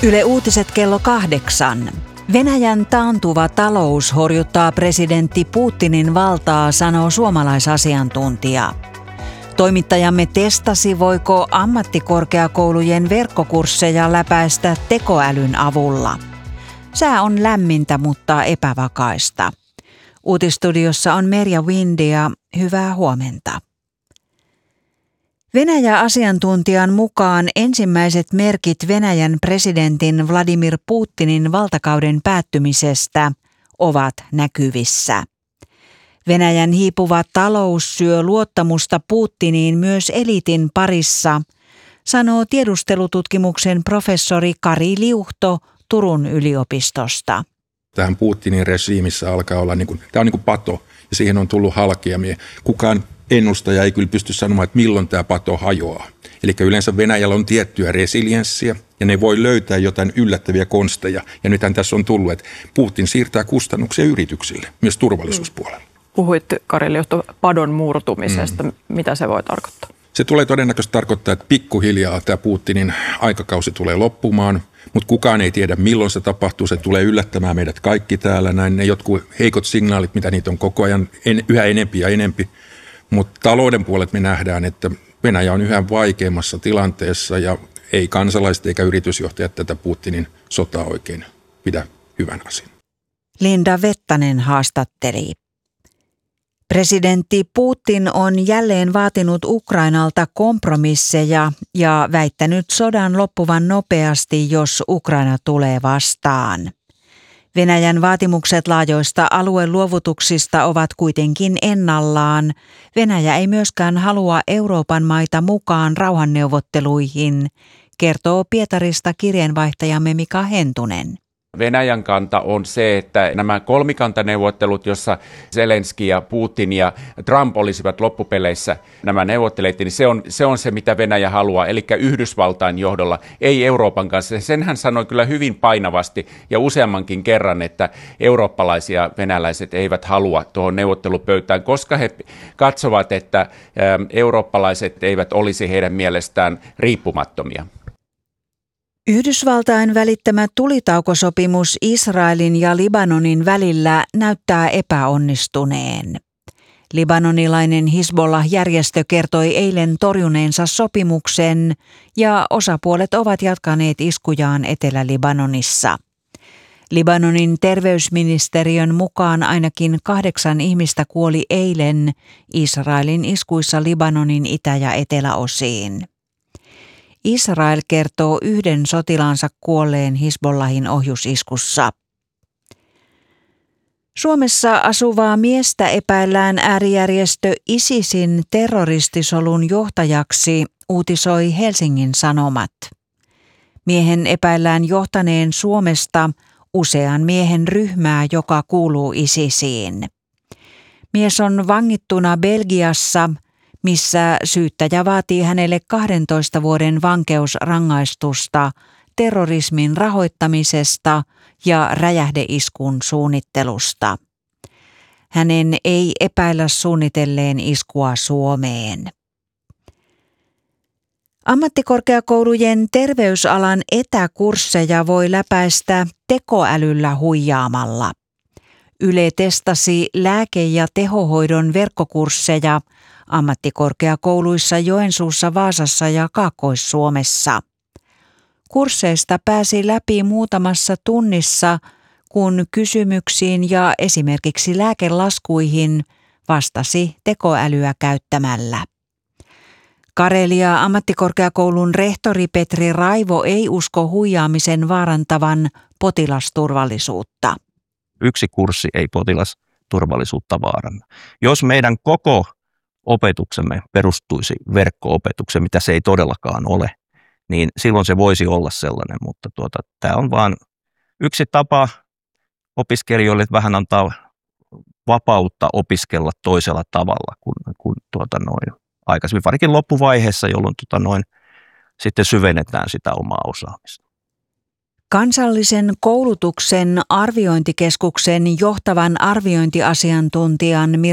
Yle Uutiset kello 8. Venäjän taantuva talous horjuttaa presidentti Putinin valtaa, sanoo suomalaisasiantuntija. Toimittajamme testasi, voiko ammattikorkeakoulujen verkkokursseja läpäistä tekoälyn avulla. Sää on lämmintä, mutta epävakaista. Uutistudiossa on Merja Windia. Hyvää huomenta. Venäjä-asiantuntijan mukaan ensimmäiset merkit Venäjän presidentin Vladimir Putinin valtakauden päättymisestä ovat näkyvissä. Venäjän hiipuva talous syö luottamusta Putiniin myös eliitin parissa, sanoo tiedustelututkimuksen professori Kari Liuhto Turun yliopistosta. Tähän Putinin regiimissä alkaa olla, tämä on niin kuin pato ja siihen on tullut halkeamia. Kukaan ennustaja ei kyllä pysty sanomaan, että milloin tämä pato hajoaa. Eli yleensä Venäjällä on tiettyä resilienssiä ja ne voi löytää jotain yllättäviä konsteja. Ja nythän tässä on tullut, että Putin siirtää kustannuksia yrityksille, myös turvallisuuspuolella. Puhuit, Kari Liuhto, padon murtumisesta. Mitä se voi tarkoittaa? Se tulee todennäköisesti tarkoittaa, että pikkuhiljaa tämä Putinin aikakausi tulee loppumaan, mutta kukaan ei tiedä milloin se tapahtuu. Se tulee yllättämään meidät kaikki täällä. Näin ne jotkut heikot signaalit, mitä niitä on koko ajan yhä enempi ja enempi. Mutta talouden puolet me nähdään, että Venäjä on yhä vaikeammassa tilanteessa ja ei kansalaiset eikä yritysjohtajat tätä Putinin sotaa oikein pidä hyvän asian. Linda Vettanen haastatteli. Presidentti Putin on jälleen vaatinut Ukrainalta kompromisseja ja väittänyt sodan loppuvan nopeasti, jos Ukraina tulee vastaan. Venäjän vaatimukset laajoista alueluovutuksista ovat kuitenkin ennallaan. Venäjä ei myöskään halua Euroopan maita mukaan rauhanneuvotteluihin, kertoo Pietarista kirjeenvaihtajamme Mika Hentunen. Venäjän kanta on se, että nämä kolmikantaneuvottelut, jossa Zelenski ja Putin ja Trump olisivat loppupeleissä nämä neuvottelijat, niin se on se, mitä Venäjä haluaa, eli Yhdysvaltain johdolla, ei Euroopan kanssa. Sen hän sanoi kyllä hyvin painavasti ja useammankin kerran, että eurooppalaisia venäläiset eivät halua tuohon neuvottelupöytään, koska he katsovat, että eurooppalaiset eivät olisi heidän mielestään riippumattomia. Yhdysvaltain välittämä tulitaukosopimus Israelin ja Libanonin välillä näyttää epäonnistuneen. Libanonilainen Hizbollah-järjestö kertoi eilen torjuneensa sopimuksen ja osapuolet ovat jatkaneet iskujaan Etelä-Libanonissa. Libanonin terveysministeriön mukaan ainakin 8 ihmistä kuoli eilen Israelin iskuissa Libanonin itä- ja eteläosiin. Israel kertoo 1 sotilaansa kuolleen Hizbollahin ohjusiskussa. Suomessa asuvaa miestä epäillään äärijärjestö ISISin terroristisolun johtajaksi, uutisoi Helsingin Sanomat. Miehen epäillään johtaneen Suomesta usean miehen ryhmää, joka kuuluu ISISiin. Mies on vangittuna Belgiassa, missä syyttäjä vaatii hänelle 12 vuoden vankeusrangaistusta terrorismin rahoittamisesta ja räjähdeiskun suunnittelusta. Hänen ei epäillä suunnitelleen iskua Suomeen. Ammattikorkeakoulujen terveysalan etäkursseja voi läpäistä tekoälyllä huijaamalla. Yle testasi lääke- ja tehohoidon verkkokursseja ammattikorkeakouluissa Joensuussa, Vaasassa ja Kaakkois-Suomessa. Kursseista pääsi läpi muutamassa tunnissa, kun kysymyksiin ja esimerkiksi lääkelaskuihin vastasi tekoälyä käyttämällä. Karelia ammattikorkeakoulun rehtori Petri Raivo ei usko huijaamisen vaarantavan potilasturvallisuutta. Yksi kurssi ei potilasturvallisuutta vaaranna. Jos meidän koko opetuksemme perustuisi verkko-opetukseen, mitä se ei todellakaan ole, niin silloin se voisi olla sellainen, mutta tämä on vain yksi tapa opiskelijoille vähän antaa vapautta opiskella toisella tavalla kuin aikaisemmin, varsinkin loppuvaiheessa, jolloin sitten syvennetään sitä omaa osaamista. Kansallisen koulutuksen arviointikeskuksen johtavan arviointiasiantuntijan